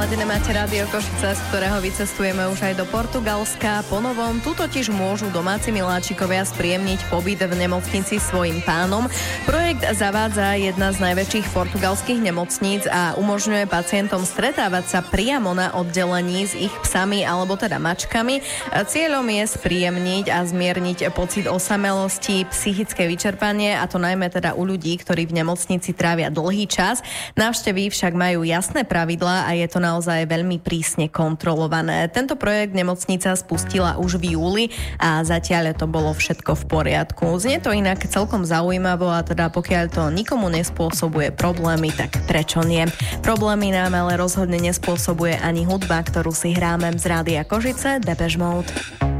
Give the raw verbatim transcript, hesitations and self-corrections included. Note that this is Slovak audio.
naladené máte Rádio Košice, z ktorého vycestujeme už aj do Portugalska. Po novom tu totiž môžu domáci miláčikovia spríjemniť pobyt v nemocnici svojim pánom. Projekt zavádza jedna z najväčších portugalských nemocníc a umožňuje pacientom stretávať sa priamo na oddelení s ich psami alebo teda mačkami. Cieľom je spríjemniť a zmierniť pocit osamelosti, psychické vyčerpanie, a to najmä teda u ľudí, ktorí v nemocnici trávia dlhý čas. Návštevy však majú jasné pravidlá a je to naozaj veľmi prísne kontrolované. Tento projekt nemocnica spustila už v júli a zatiaľ to bolo všetko v poriadku. Znie to inak celkom zaujímavo, a teda pokiaľ to nikomu nespôsobuje problémy, tak prečo nie? Problémy nám ale rozhodne nespôsobuje ani hudba, ktorú si hráme z Rádia Košice, Depeche Mode.